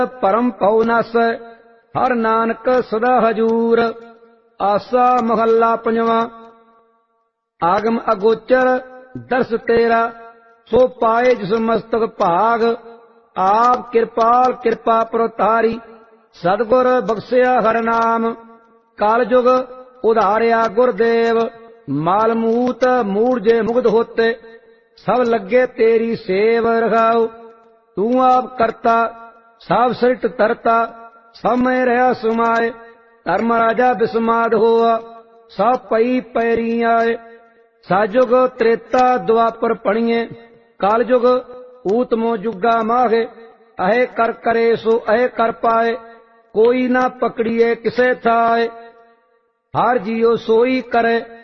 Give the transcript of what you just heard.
परम पौ नस हर नानक सदा हजूर। आसा महला पंजवा। आगम अगोचर दर्श तेरा सो पाए जिस मस्तक भाग। आप कृपाल कृपा प्रतारी सतगुर बख्शिया हर नाम। काल जुग उधारिया गुरदेव माल मूत मूड़ जे मुग्ध होते। सब लगे तेरी सेव रखाओ। तू आप करता सब सृष्ट तरता सब में रहा सुमाए। धर्म राजा बिस्माद होआ सब पई पैरी आए। साजुग त्रेता द्वापर पणिए काल जुग ऊतमो जुगा माहे। अहे कर करे सो अहे कर पाए कोई ना पकड़िए किसे थाए। हर जियो सोई करे